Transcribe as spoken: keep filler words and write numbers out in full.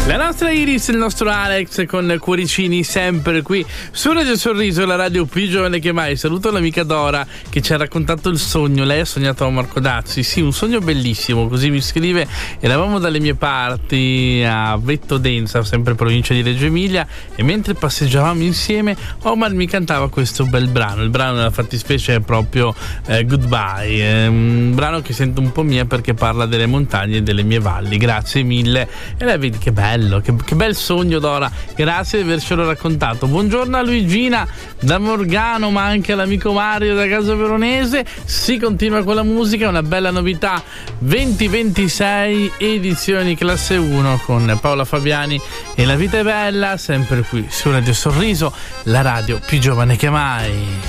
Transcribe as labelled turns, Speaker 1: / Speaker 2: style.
Speaker 1: La nostra Iris, il nostro Alex con cuoricini sempre qui su Radio Sorriso, la radio più giovane che mai. Saluto l'amica Dora che ci ha raccontato il sogno. Lei ha sognato a Marco Dazzi, sì, un sogno bellissimo, così mi scrive. Eravamo dalle mie parti a Vetto Densa, sempre provincia di Reggio Emilia, e mentre passeggiavamo insieme Omar mi cantava questo bel brano. Il brano nella fattispecie è proprio eh, Goodbye, è un brano che sento un po' mia perché parla delle montagne e delle mie valli. Grazie mille. E lei vedi che bello. Che, che bel sogno, Dora, grazie di avercelo raccontato. Buongiorno a Luigina da Morgano, ma anche all'amico Mario da Casa Veronese. Si continua con la musica, una bella novità venti ventisei edizioni classe uno con Paola Fabiani e La vita è bella, sempre qui su Radio Sorriso, la radio più giovane che mai.